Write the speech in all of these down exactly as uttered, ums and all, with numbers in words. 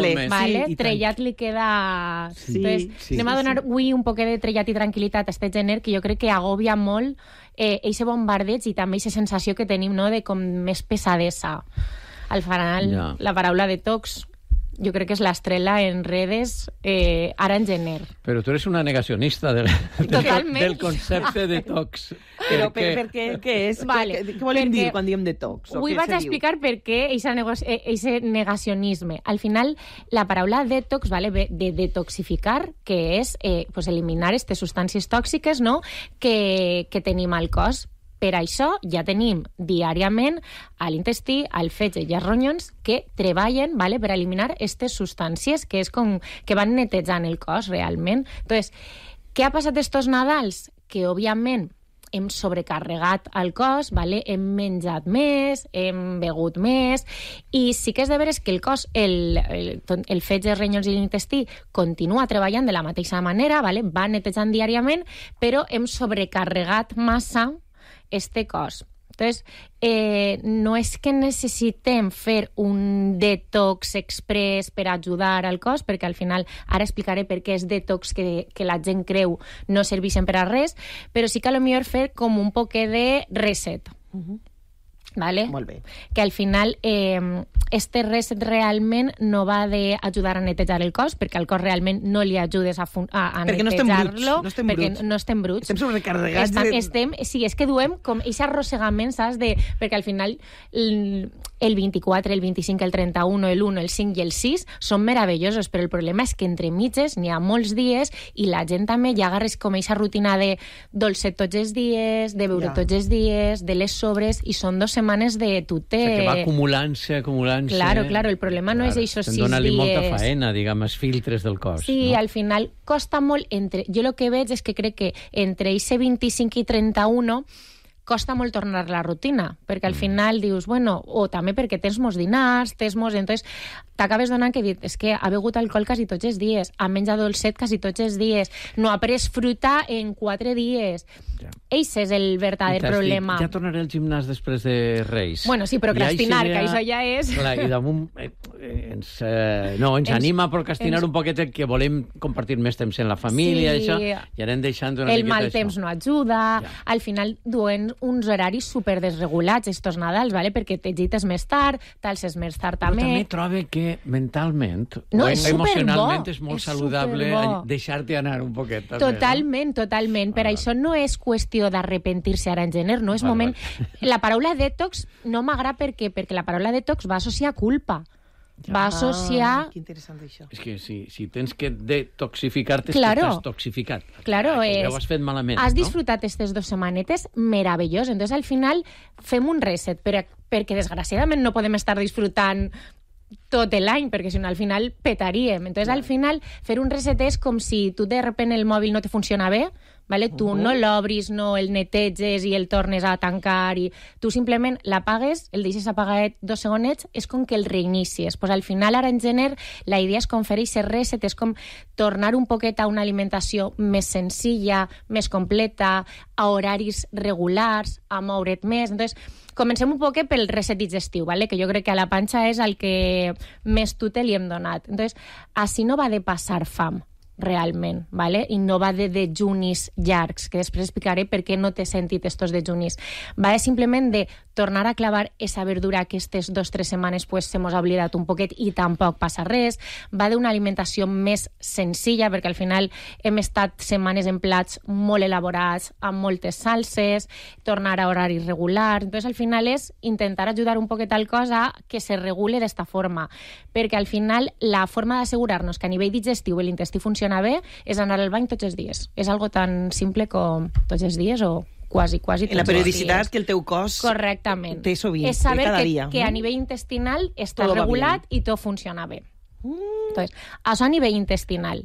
Vale, més. Vale, Sí, i trellat li queda... Sí, Entonces, sí, anem a sí, donar sí. avui un poquet de trellat i tranquil·litat a este gener, que jo crec que agobia molt eh, eixe bombardeig i també eixa sensació que tenim, no?, de com més pesadesa. Al final, Ja. la paraula detox, jo crec que és l'estrela en redes eh, ara en gener. Però tu eres una negacionista del, del, Totalment. del concepte de tox. Però per, per què, què és? Vale, Què, què volem perquè dir quan diem detox? O Avui què vaig se a diu? explicar per què aquest negacionisme. Al final, la paraula detox, vale, ve de detoxificar, que és eh, pues eliminar aquestes substàncies tòxiques, no?, que, que tenim al cos. Per això ja tenim diàriament a l'intestí, al fetge i als ronyons que treballen, vale, per eliminar aquestes substàncies que, és com, que van netejant el cos realment. Entonces, què ha passat estos Nadals? Que, òbviament, hem sobrecarregat el cos, vale? Hem menjat més, hem begut més, i sí que és de veres que el cos, el, el, el fetge, els ronyons i l'intestí continua treballant de la mateixa manera, vale? Va netejant diàriament, però hem sobrecarregat massa este cos. Entonces, eh, no és que necessitem fer un detox express per ajudar al cos, perquè al final, ara explicaré per què és detox que, que la gent creu no serveixen per a res, però sí que a lo millor fer com un poquet de reset. Uh-huh. Vale? Molt bé. Que al final eh, este reset realment no va d'ajudar a netejar el cos, perquè al cos realment no li ajudes a, a, a Perquè no estem bruts, netejar-lo, no estem perquè bruts. no estem bruts. Estem sobrecarregats. Estem, de... estem, sí, és que duem com aquest arrossegament, saps? De, perquè al final el, el vint-i-quatre, el vint-i-cinc, el trenta-u, el u, el cinc i el sis són meravellosos, però el problema és que entre mitges n'hi ha molts dies i la gent també ja agarres com aquesta rutina de dolcet tots els dies, de beure Ja. tots els dies, de les sobres, i són dues setmanes de tuter. O sigui, que va acumulant-se, acumulant-se... Claro, claro, el problema no és això sis Dóna-li dies. molta faena, diguem, els filtres del cos. Sí, no? al final costa molt entre... Jo el que veig és que crec que entre ese vint-i-cinc i trenta-u costa molt tornar a la rutina, perquè al final dius, bueno, o també perquè tens molts dinars, tens molts... Entonces, t'acabes donant que dit, és que ha begut alcohol quasi tots els dies, ha menjat dolcet quasi tots els dies, no ha pres fruita en quatre dies. Ja. Eixe és el verdader problema. Dit, ja tornaré al gimnàs després de Reis. Bueno, sí, procrastinar, I que això ja és... Clar, i damunt... Eh, eh, ens, eh, no, ens, ens anima a procrastinar ens... un poquet que volem compartir més temps en la família, Sí. això, i anem deixant una el miqueta mal això. temps no ajuda, Ja. al final duen uns horaris super desregulats estos Nadals, ¿vale? Perquè t'agites més tard, t'alces més tard Però també. també trobe que mentalment No, o és superbo, emocionalment és molt és saludable superbo. deixar-te anar un poquet. També, Totalment, totalment. Per Ah. això no és qüestió d'arrepentir-se ara en gener, no és Val, moment... La paraula detox no m'agrada perquè, perquè la paraula detox va associar culpa. Ja. Va associar... Ah, que interessant això. És que si, si tens que detoxificar-te, Claro. estàs toxificat. Claro, Ah, que és... ho has fet malament, Has no? disfrutat aquestes dues setmanetes meravellós. Entonces, al final, fem un reset, per, perquè, desgraciadament, no podem estar disfrutant tot l'any, perquè si no, al final petaríem. Entonces, al final, fer un reset és com si tu de repente el mòbil no te funciona bé, vale? Tu no l'obris, no el neteges i el tornes a tancar, i tu simplement l'apagues, el deixes apagat dos segonets, és com que el reinicies. Pues al final, ara en gener, la idea és com fer aquest reset, és com tornar un poquet a una alimentació més senzilla, més completa, a horaris regulars, a moure't més. Entonces, comencem un poquet pel reset digestiu, ¿vale? Que jo crec que a la panxa és el que més tute li hem donat. Entonces, així no va de passar fam, realment, ¿vale? I no va de dejunis llargs, que després explicaré per què no t'he sentit estos dejunis. Va de simplement de tornar a clavar esa verdura que aquestes dos o tres setmanes pues, se mos ha oblidat un poquet i tampoc passa res. Va d'una alimentació més senzilla, perquè al final hem estat setmanes en plats molt elaborats, amb moltes salses, tornar a horaris regulars. Entonces, al final és intentar ajudar un poquet al cos a que se regule d'esta forma, perquè al final la forma d'assegurar-nos que a nivell digestiu l'intestí funciona bé és anar al bany tots els dies. És algo tan simple com tots els dies o quasi, quasi tots En la els periodicitat dies. que el teu cos Correctament. té sovint, és saber cada que, dia. que a no? nivell intestinal està Todo va regulat i tot funciona bé. Mm. Entonces, això a nivell intestinal.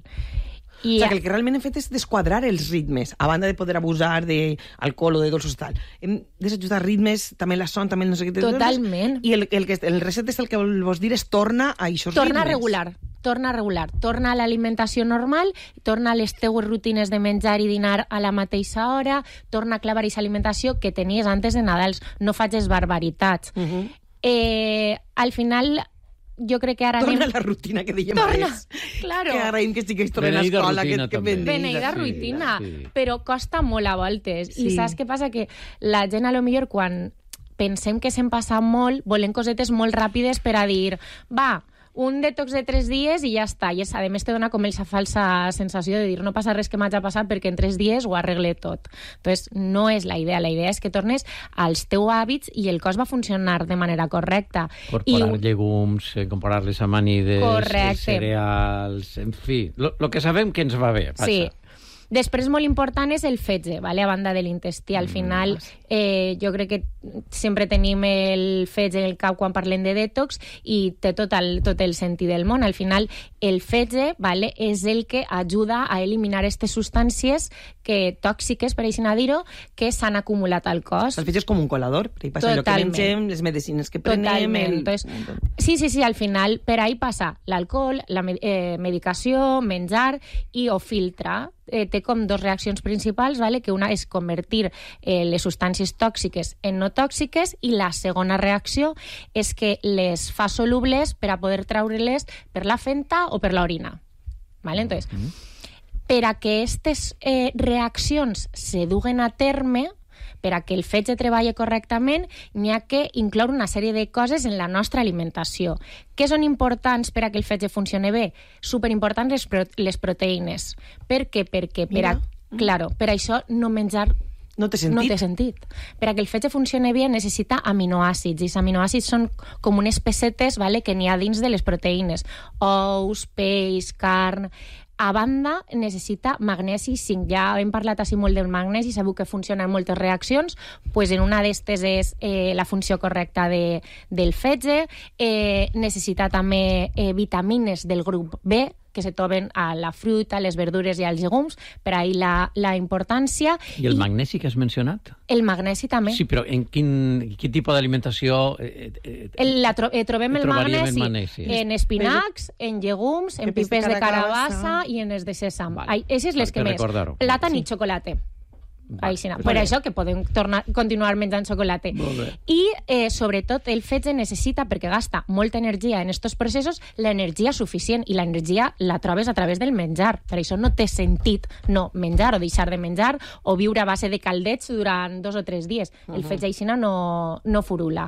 I O sigui, que el que realment hem fet és desquadrar els ritmes, a banda de poder abusar d'alcohol o de dolços tal. Hem desajustat ritmes, també la son, també no sé què... Totalment. I el, el, que, el reset és el que vols dir és torna a aquests ritmes. torna a regular, torna a regular, torna a l'alimentació normal, torna a les teues rutines de menjar i dinar a la mateixa hora, torna a clavar aquesta alimentació que tenies antes de Nadals. No facis barbaritats. Uh -huh. eh, al final, jo crec que ara Torna anem... a la rutina que dèiem Torna, abans. claro. Que agraïm que estigués tornant a Beneïda escola. rutina, que, que també. Beneïda Sí, rutina, sí. però costa molt a voltes. Sí. I saps què passa? Que la gent, a lo millor, quan pensem que se'n passa molt, volem cosetes molt ràpides per a dir, va, un detox de tres dies i ja està. I a més te dona com esa falsa sensació de dir no passa res que m'hagi passat perquè en tres dies ho arregle tot. Entonces, no és la idea. La idea és que tornes als teus hàbits i el cos va funcionar de manera correcta. Incorporar I... llegums, incorporar les amanides, Correcte. cereals, en fi, lo, lo que sabem que ens va bé. Passa. Sí. Després, molt important és el fetge, vale? A banda de l'intestí. Al final, eh, jo crec que sempre tenim el fetge en el cap quan parlem de detox i té tot el, tot el sentit del món. Al final, el fetge, vale, és el que ajuda a eliminar aquestes substàncies que, tòxiques, per així dir-ho, que s'han acumulat al cos. El fetge és com un colador, per ahí passa allò que Totalment. mengem, les medicines que prenem... Totalment. El... Entonces, sí, sí, sí, al final per ahí passa l'alcohol, la me- eh, medicació, menjar i o filtre. Eh, té com dos reaccions principals, vale? Que una és convertir eh, les substàncies tòxiques en no tòxiques i la segona reacció és que les fa solubles per a poder treure-les per la fenta o per l'orina. Vale? Entonces, mm-hmm. per a que aquestes eh, reaccions se duguen a terme, per a que el fetge treballi correctament, n'hi ha que incloure una sèrie de coses en la nostra alimentació. Què són importants per a que el fetge funcioni bé? Superimportants les, pro les proteïnes. Per què? Perquè per, a, claro, per això no menjar No té sentit. no té sentit. Per a que el fetge funcioni bé necessita aminoàcids, i els aminoàcids són com unes pessetes, vale, que n'hi ha dins de les proteïnes. Ous, peix, carn... A banda, necessita magnesi i zinc. Ja hem parlat així molt del magnesi, sabeu que funciona en moltes reaccions, pues en una d'estes és eh, la funció correcta de, del fetge. Eh, necessita també eh, vitamines del grup B, que se troben a la fruita, a les verdures i als llegums, per ahir la, la importància. I el magnesi que has mencionat? El magnesi també. Sí, però en quin, quin tipus d'alimentació... Eh, eh, El, la tro eh, trobem el magnesi, magnesi en espinacs, en llegums, en Pepes de pipes de carabassa carabassa i en els de sèsam. Vale. Ai, Eixes les Per que més. recordar-ho. Plàtan Sí. i xocolata. Vale. Així, per això que podem tornar, continuar menjant xocolata. I, eh, sobretot, el fetge necessita, perquè gasta molta energia en aquests processos, l'energia suficient, i l'energia la trobes a través del menjar. Per això no té sentit no menjar o deixar de menjar o viure a base de caldets durant dos o tres dies. El fetge així no, no furula.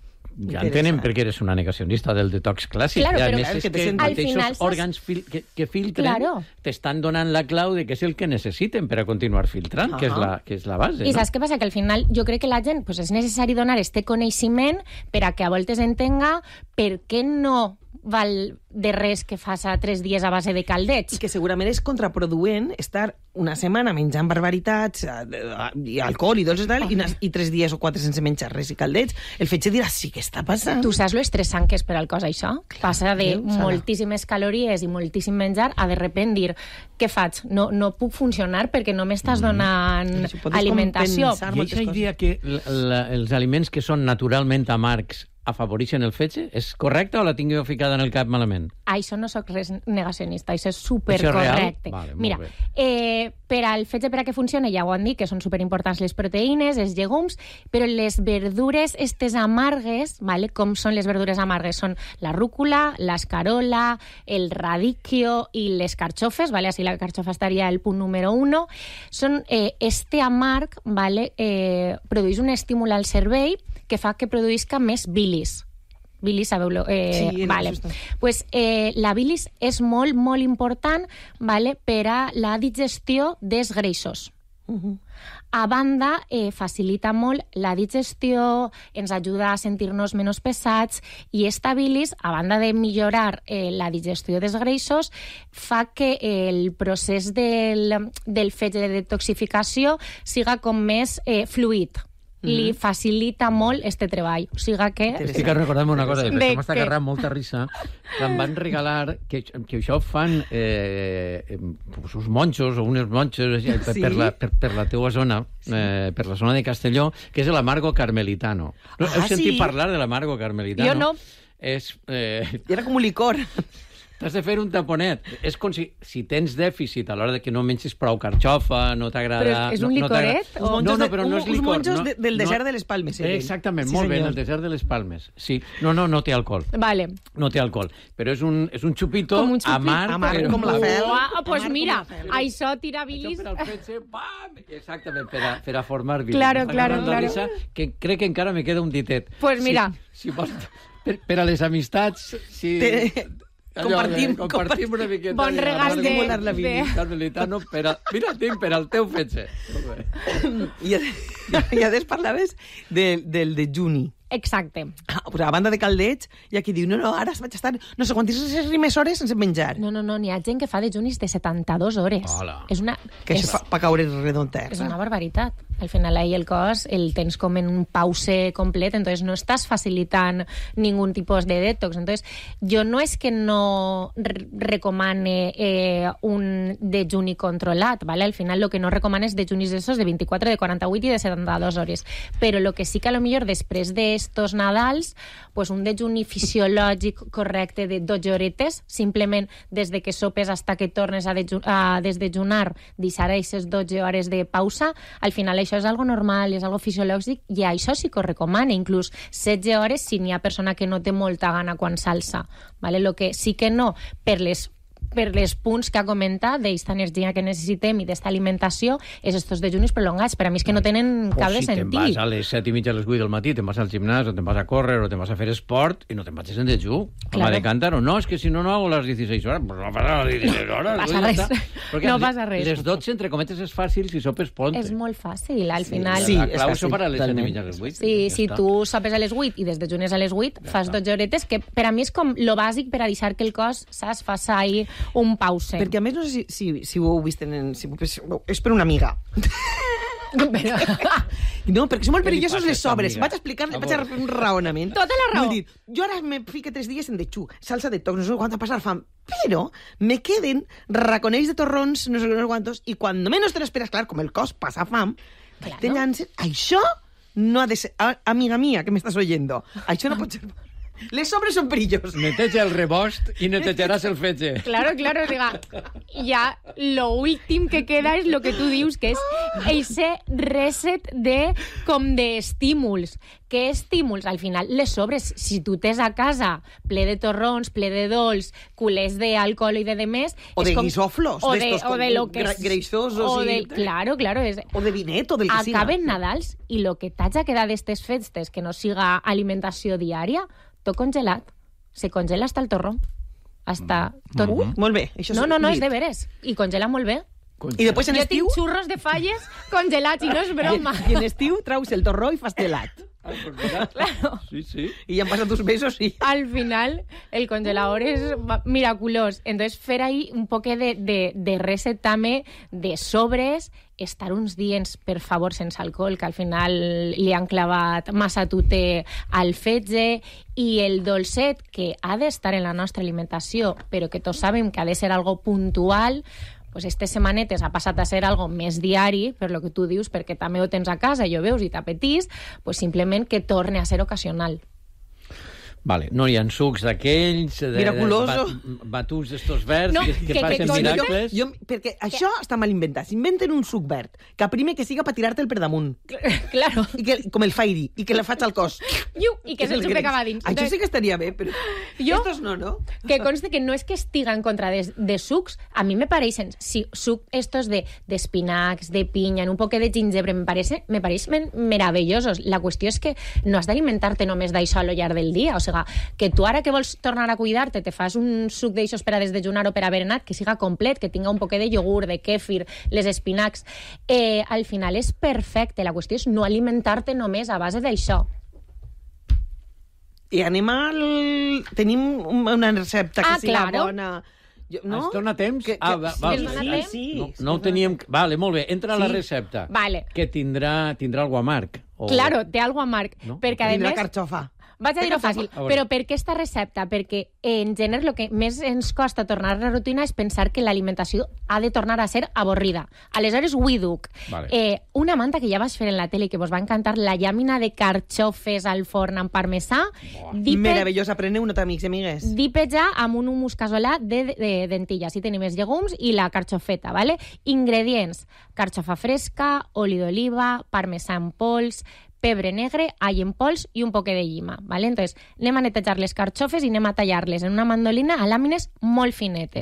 Ja entenem per què eres una negacionista del detox clàssic. Claro, I a però més al és que te que sent- els Al final mateixos saps- òrgans fil que, que filtren Claro. t'estan donant la clau de que és el que necessiten per a continuar filtrant, Ah. que, és la, que és la base. I no? saps què passa? Que al final jo crec que la gent pues, és necessari donar este coneixement per a que a voltes entenga per què no val de res que fas a tres dies a base de caldets. I que segurament és contraproduent estar una setmana menjant barbaritats eh, i alcohol i dolços i tal, i, unes- i tres dies o quatre sense menjar res i caldets. El fetge dirà, sí, què està passant? Tu saps lo estressant que és per al cos això? Passa de Déu, Sara. moltíssimes calories i moltíssim menjar a de repent dir què faig? No, no puc funcionar perquè no m'estàs donant Però si podes alimentació. compensar. I moltes aquesta coses. idea que l- la, els aliments que són naturalment amargs afavoreixen el fetge, és correcta o la tinc jo ficada en el cap malament? Això no sóc res negacionista, això és Això és real? supercorrecte. Vale, molt Mira, bé. eh, per al fetge per a que funcioni, ja ho han dit, que són superimportants les proteïnes, els llegums, però les verdures estes amargues, vale? Com són les verdures amargues? Són la rúcula, l'escarola, el radicchio i les carxofes, vale? Així la carxofa estaria el punt número uno. Són, eh, este amarg, vale? eh, produeix un estímul al cervell que fa que produïsca més bilis. Bilis, sabeu-lo? Eh, Sí, vale. justo. Pues, eh, la bilis és molt, molt important, vale, per a la digestió dels greixos. Uh-huh. A banda, eh, facilita molt la digestió, ens ajuda a sentir-nos menys pesats, i esta bilis, a banda de millorar eh, la digestió dels greixos, fa que el procés del, del fetge de detoxificació siga com més eh, fluid. Li facilita molt este treball. O sigui que... És que cal recordar-me una cosa, De perquè m'està que- agarrant molta risa, que em van regalar, que, que això fan eh, eh, pues uns monjos o unes monxos eh, per, Sí? per, la, per, per la teua zona, eh, per la zona de Castelló, que és l'amargo carmelitano. No, Ah, heu sentit sí? parlar de l'amargo carmelitano? Jo no. És... Eh, I era com un licor. T'has de fer un taponet. És com si, si tens dèficit a l'hora de que no menges prou carxofa, no t'agrada... Però és un no, licoret? No, no, no, però no és Uns licor. monjos no, de, del desert no, de les Palmes. Eh, exactament, sí, molt bé, en el desert de les Palmes. Sí. No, no, no té alcohol. Vale. No té alcohol. Però és un, és un xupito Com un xupito. amarg. Amarg però... com la fel. Uah, pues Amarg mira, com la fel. això tira bilis... Això per al fetge, pam! Exactament, per a, per a formar bilis. Claro, M'està claro, agradant la claro. risa, que crec que encara me queda un ditet. Pues mira. Si, si vols, per, per a les amistats, si... Te- Allò, compartim, eh, compartim una miqueta. Bon de- regal de- Volar la vida. de- Carmelitano, per a, mira, tinc per al teu fetge. Molt bé. I, i a des parlaves de, del de Juni. Exacte. Ah, pues a banda de caldeig, hi ha qui diu, no, no, ara vaig estar no sé quantíssimes hores sense menjar. No, no, no, n'hi ha gent que fa dejunis de setanta-dues hores. Hola. És una... Que és, és pa, pa caure redonter. és una barbaritat. Al final ahí el cos el tens com en un pause complet, entonces no estás facilitant ningún tipus de detox. Entonces, jo no és que no re recomane eh, un dejuni controlat, ¿vale? Al final lo que no recomane és dejunis d'esos de vint-i-quatre, de quaranta-vuit i de setanta-dues hores. Però lo que sí que a lo millor després d'estos Nadals, pues un dejuni fisiològic correcte de dotze horetes, simplement des de que sopes hasta que tornes a, deju a desdejunar, deixar aquestes dotze hores de pausa, al final això és algo normal, és algo fisiològic, i això sí que ho recomana, inclús setze hores si n'hi ha persona que no té molta gana quan s'alça. ¿Vale? Lo que sí que no, per les per les punts que ha comentat d'esta energia que necessitem i d'esta alimentació, és estos dejunis prolongats. Per a mi és que no tenen cap de O si te'n sentit. vas a les set i mitja, a les vuit del matí, te'n vas al gimnàs, o te'n vas a córrer, o te'n vas a fer esport, i no te'n vagis en dejú. Com Claro. a de cántaro. No, és que si no, no hago les dieciséis horas. Pues no pasa las dieciséis horas. No passa pues ya res. está. Perquè No les- passa res. Les dotze, entre cometes, és fàcil si sopes pronte. És molt fàcil, al final. Sí, La és clau fàcil, són per a les set i totalment. mitja, a les vuit. Sí, Ja si està. tu sopes a les vuit i des de junes a les vuit, Ja fas està. dotze horetes, que per a mi és com lo bàsic per a deixar que el cos, saps, faci ahí un pause. Perquè a més no sé si, si, si ho heu vist en... Si, és per una amiga. Però... No, perquè són molt Què li perillosos passa a les esta sobres. amiga? Vaig a explicar, A vaig a veure. fer un raonament. Tota la raó. Vull dir, jo ara me fique tres dies en dejú, salsa de tocs, no sé quant a passar fam, però me queden raconells de torrons, no sé quantos, i quan menos te l'esperes, clar, com el cos passa fam, Claro. te llances. Això no ha de ser... A- Amiga mía, que m'estàs oyendo, això no pot ser... Les sobres són perilloses. Neteja el rebost i netejaràs el fetge. Claro, claro, diga, ya lo últim que queda és lo que tu dius, que és ese reset de, com d'estímuls. Què estímuls? Al final, les sobres, si tu tens a casa ple de torrons, ple de dolç, culers d'alcohol i de demés... O és de com- guisoflos, o de, d'estos o com de lo que gra- és- greixosos o i- de, Claro, claro, és... O de vinet, o del que siga. Acaben Nadals i lo que t'haig quedar d'estes festes que no siga alimentació diària, tot congelat. Se congela hasta el torró. Hasta tot. Uh, molt bé. Això No, no, no, és dit. de veres. I congela molt bé. I després en Jo estiu... tinc xurros de falles congelats i no és broma. I, I en estiu traus el torró i fas gelat. Ah, pues mira. Claro. Sí, sí. I ja han passat uns mesos i... Al final, el congelador es va- miraculós. Entonces, fer ahí un poco de, de, de reset també de sobres, estar uns dies, per favor, sense alcohol, que al final li han clavat massa tute al fetge, i el dolcet, que ha d'estar en la nostra alimentació, però que tots sabem que ha de ser algo puntual, pues aquestes setmanetes ha passat a ser algo més diari, per lo que tu dius, perquè també ho tens a casa i ho veus i t'apetís, pues simplement que torne a ser ocasional. Vale, no hi ha sucs d'aquells... De, Miraculoso. De, bat, batuts d'estos verds No, que, que, que- passen que- que- miracles. Jo, perquè això està mal inventat. S'inventen un suc verd, que primer que siga per tirar-te'l per damunt. Claro. I que, com el Fairy, i que la faig al cos. Iu, i que És el se'l xupe greix. cap a dins. Això sí que estaria bé, però... Jo- Estos no, no? Que conste que no és que estiga en contra de, de sucs, a mi me pareixen, si suc estos de d'espinacs, de pinya, un poc de gingebre, me, parece, me pareixen meravellosos. La qüestió és que no has d'alimentar-te només d'això a lo llarg del dia. O sigui, que tu ara que vols tornar a cuidar-te, te fas un suc d'aixos per a desdejunar o per a berenar, que siga complet, que tinga un poc de iogurt, de kèfir, les espinacs. Eh, al final és perfecte. La qüestió és no alimentar-te només a base d'això. I anem al... Tenim una recepta que Ah, siga claro. bona... Jo, No? Es dona temps? Que, que, ah, va, va, Es dona sí, temps? sí, no, sí, no ho teníem... Vale, molt bé. Entra a la Sí. recepta. Vale. Que tindrà, tindrà algo amarg. O... Claro, té algo amarg. No? Perquè, a Tindrà més... carxofa. Vaig a dir-ho fàcil, A veure. però per què aquesta recepta? Perquè en general el que més ens costa tornar a la rutina és pensar que l'alimentació ha de tornar a ser avorrida. Aleshores ho hi duc. Vale. Eh, una manta que ja vas fer en la tele i que vos va encantar, la llàmina de carxofes al forn amb parmesà. Dipe, Meravellosa, preneu nota, amics i amigues. dipeja amb un hummus casolà de, de, de dentilles. Així tenim els llegums i la carxofeta, ¿vale? Ingredients: carxofa fresca, oli d'oliva, parmesà en pols, pebre negre, all en pols i un poquet de llima, ¿vale? Entonces, anem a netejar les carxofes i anem a tallar-les en una mandolina a làmines molt finetes.